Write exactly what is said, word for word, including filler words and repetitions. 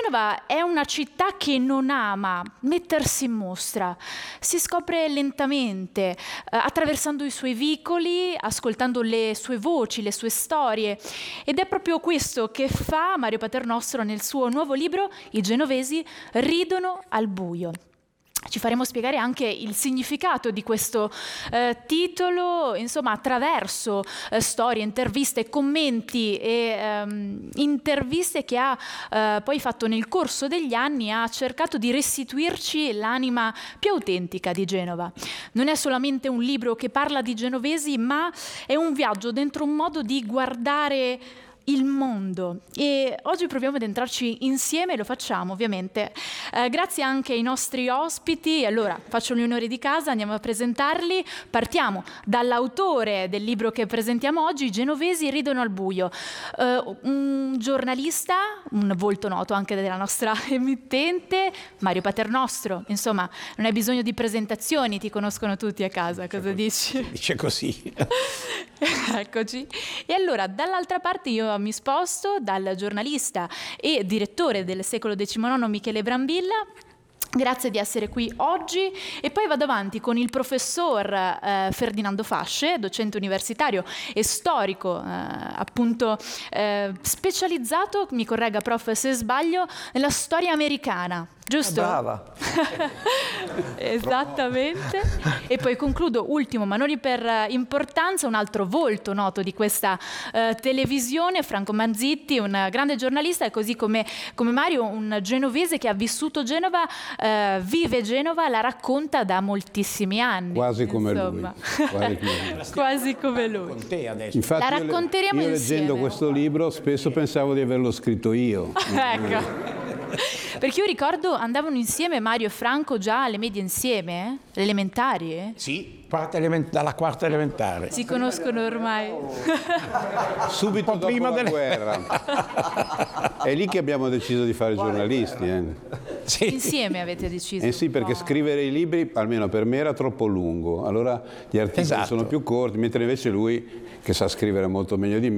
Genova è una città che non ama mettersi in mostra, si scopre lentamente, eh, attraversando i suoi vicoli, ascoltando le sue voci, le sue storie, ed è proprio questo che fa Mario Paternostro nel suo nuovo libro I genovesi ridono al buio. Ci faremo spiegare anche il significato di questo eh, titolo, insomma, attraverso eh, storie, interviste, commenti e ehm, interviste che ha eh, poi fatto nel corso degli anni. Ha cercato di restituirci l'anima più autentica di Genova. Non è solamente un libro che parla di genovesi, ma è un viaggio dentro un modo di guardare il mondo, e oggi proviamo ad entrarci insieme, e lo facciamo ovviamente eh, grazie anche ai nostri ospiti. Allora faccio gli onori di casa, andiamo a presentarli. Partiamo dall'autore del libro che presentiamo oggi, I genovesi ridono al buio, eh, un giornalista, un volto noto anche della nostra emittente, Mario Paternostro. Insomma, non hai bisogno di presentazioni, ti conoscono tutti a casa. Cosa dici? Dice così. Eccoci. E allora, dall'altra parte io mi sposto dal giornalista e direttore del Secolo diciannove Michele Brambilla. Grazie di essere qui oggi, e poi vado avanti con il professor eh, Ferdinando Fasce, docente universitario e storico, eh, appunto eh, specializzato, mi corregga prof se sbaglio, nella storia americana. Giusto? Brava. Esattamente. E poi concludo, ultimo ma non per importanza, un altro volto noto di questa uh, televisione, Franco Manzitti, un grande giornalista, e così come, come Mario, un genovese che ha vissuto Genova, uh, vive Genova, la racconta da moltissimi anni. Quasi come insomma. lui. Quasi come lui. Quasi come lui. Con te adesso. Infatti, La io, racconteremo io insieme. leggendo questo libro spesso pensavo di averlo scritto io. Ecco. Perché io ricordo andavano insieme Mario e Franco già alle medie insieme, eh? Le elementari, eh? Sì, quarta element- dalla quarta elementare. Si conoscono ormai. Subito dopo prima la delle- guerra. È lì che abbiamo deciso di fare giornalisti. Eh. Sì. Insieme avete deciso. Eh sì, perché scrivere i libri, almeno per me, era troppo lungo. Allora gli articoli Esatto. sono più corti, mentre invece lui, che sa scrivere molto meglio di me,